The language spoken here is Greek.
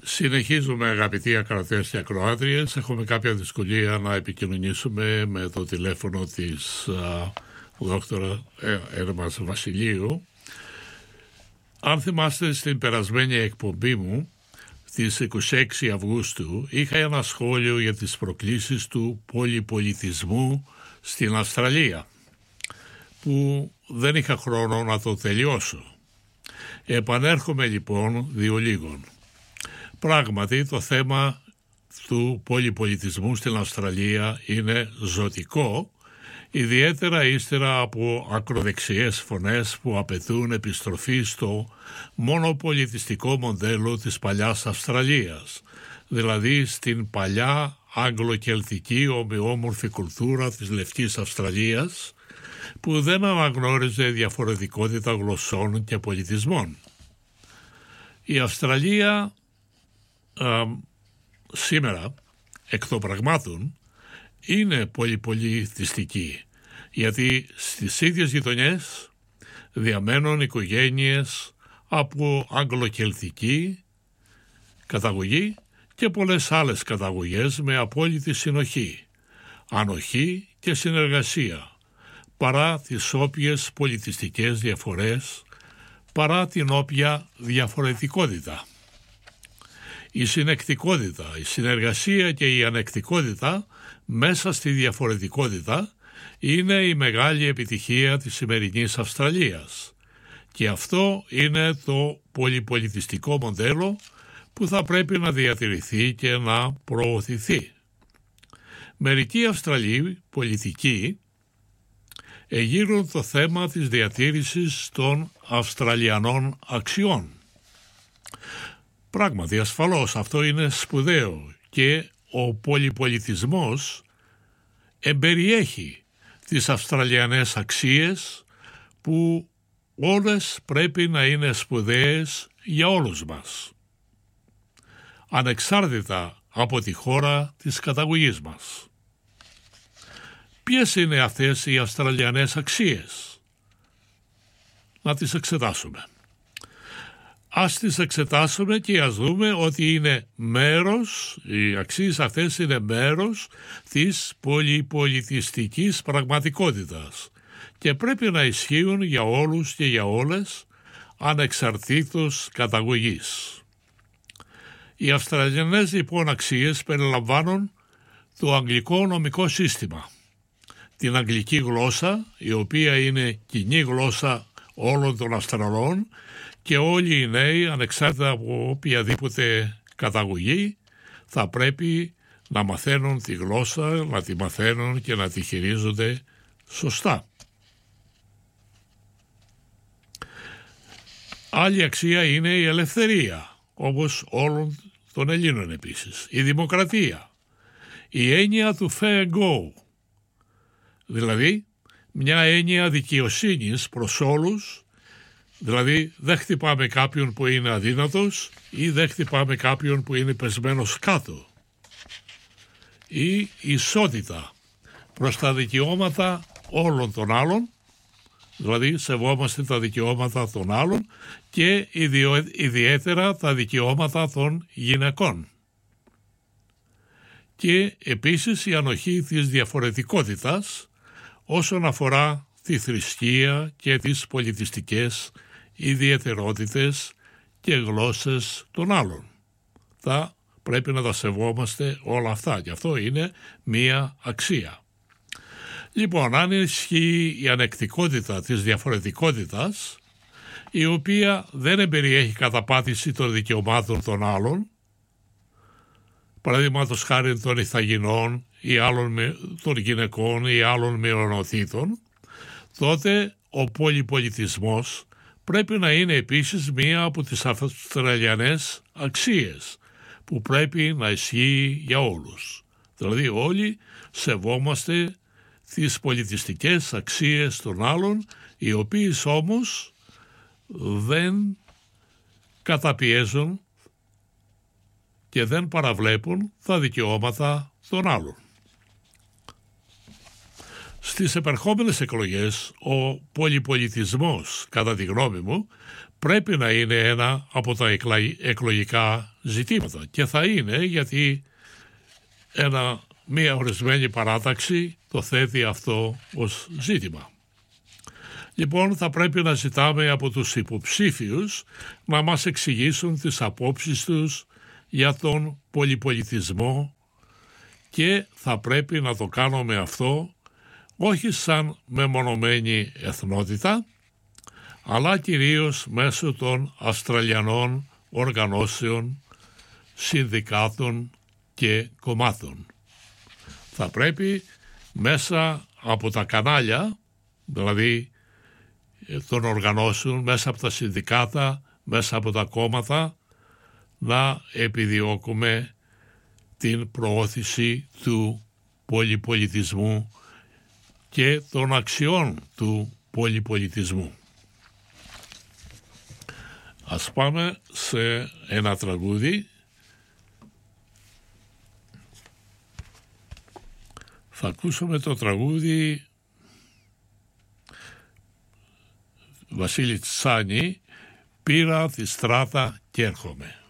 Συνεχίζουμε, αγαπητοί ακροατές και ακροάτριες. Έχουμε κάποια δυσκολία να επικοινωνήσουμε με το τηλέφωνο της δόκτωρα Έρμας Βασιλείου. Αν θυμάστε, στην περασμένη εκπομπή μου στις 26 Αυγούστου είχα ένα σχόλιο για τις προκλήσεις του πολυπολιτισμού στην Αυστραλία, που δεν είχα χρόνο να το τελειώσω. Επανέρχομαι λοιπόν διολίγων. Πράγματι, το θέμα του πολυπολιτισμού στην Αυστραλία είναι ζωτικό, ιδιαίτερα ύστερα από ακροδεξιές φωνές που απαιτούν επιστροφή στο μονοπολιτιστικό μοντέλο της παλιάς Αυστραλίας, δηλαδή στην παλιά αγγλοκελτική ομοιόμορφη κουλτούρα της Λευκής Αυστραλίας, που δεν αναγνώριζε διαφορετικότητα γλωσσών και πολιτισμών. Η Αυστραλία σήμερα, εκ των πραγμάτων, είναι πολυπολιτιστική, γιατί στις ίδιες γειτονιές διαμένουν οικογένειες από αγγλοκελτική καταγωγή και πολλές άλλες καταγωγές με απόλυτη συνοχή, ανοχή και συνεργασία, παρά τις όποιες πολιτιστικές διαφορές, παρά την όποια διαφορετικότητα. Η συνεκτικότητα, η συνεργασία και η ανεκτικότητα μέσα στη διαφορετικότητα είναι η μεγάλη επιτυχία της σημερινής Αυστραλίας, και αυτό είναι το πολυπολιτιστικό μοντέλο που θα πρέπει να διατηρηθεί και να προωθηθεί. Μερικοί Αυστραλοί πολιτικοί εγείρουν το θέμα της διατήρησης των Αυστραλιανών αξιών. Πράγματι, ασφαλώς, αυτό είναι σπουδαίο και ο πολυπολιτισμός εμπεριέχει τις Αυστραλιανές αξίες που όλες πρέπει να είναι σπουδαίες για όλους μας, ανεξάρτητα από τη χώρα της καταγωγής μας. Ποιες είναι αυτές οι Αυστραλιανές αξίες? Να τις εξετάσουμε. Ας τις εξετάσουμε και ας δούμε ότι είναι μέρος, οι αξίες αυτές είναι μέρος της πολυπολιτιστικής πραγματικότητας και πρέπει να ισχύουν για όλους και για όλες, ανεξαρτήτως καταγωγής. Οι Αυστραλιανές λοιπόν αξίες περιλαμβάνουν το αγγλικό νομικό σύστημα, την αγγλική γλώσσα, η οποία είναι κοινή γλώσσα όλων των Αυστραλών, και όλοι οι νέοι, ανεξάρτητα από οποιαδήποτε καταγωγή, θα πρέπει να μαθαίνουν τη γλώσσα, να τη μαθαίνουν και να τη χειρίζονται σωστά. Άλλη αξία είναι η ελευθερία, όπως όλων των Ελλήνων επίσης. Η δημοκρατία, η έννοια του fair go, δηλαδή μια έννοια δικαιοσύνης προς όλους. Δηλαδή δεν χτυπάμε κάποιον που είναι αδύνατος ή δεν χτυπάμε κάποιον που είναι πεσμένος κάτω. Η ισότητα προς τα δικαιώματα όλων των άλλων, δηλαδή σεβόμαστε τα δικαιώματα των άλλων και ιδιαίτερα τα δικαιώματα των γυναικών. Και επίσης η ανοχή της διαφορετικότητας όσον αφορά τη θρησκεία και τις πολιτιστικές ιδιαιτερότητες και γλώσσες των άλλων. Θα πρέπει να τα σεβόμαστε όλα αυτά και αυτό είναι μία αξία. Λοιπόν, αν ισχύει η ανεκτικότητα της διαφορετικότητας, η οποία δεν εμπεριέχει καταπάτηση των δικαιωμάτων των άλλων, παραδείγματος χάρη των ηθαγεινών ή των γυναικών ή άλλων μειονοτήτων, τότε ο πολυπολιτισμός πρέπει να είναι επίσης μία από τις Αυστραλιανές αξίες που πρέπει να ισχύει για όλους. Δηλαδή όλοι σεβόμαστε τις πολιτιστικές αξίες των άλλων, οι οποίες όμως δεν καταπιέζουν και δεν παραβλέπουν τα δικαιώματα των άλλων. Στις επερχόμενες εκλογές ο πολυπολιτισμός, κατά τη γνώμη μου, πρέπει να είναι ένα από τα εκλογικά ζητήματα και θα είναι, γιατί μία ορισμένη παράταξη το θέτει αυτό ως ζήτημα. Λοιπόν, θα πρέπει να ζητάμε από τους υποψήφιους να μας εξηγήσουν τις απόψεις τους για τον πολυπολιτισμό και θα πρέπει να το κάνουμε αυτό όχι σαν μεμονωμένη εθνότητα, αλλά κυρίως μέσω των Αυστραλιανών οργανώσεων, συνδικάτων και κομμάτων. Θα πρέπει μέσα από τα κανάλια, δηλαδή των οργανώσεων, μέσα από τα συνδικάτα, μέσα από τα κόμματα, να επιδιώκουμε την προώθηση του πολυπολιτισμού και των αξιών του πολυπολιτισμού. Ας πάμε σε ένα τραγούδι. Θα ακούσουμε το τραγούδι Βασίλη Τσάνη, «Πήρα τη στράτα και έρχομαι».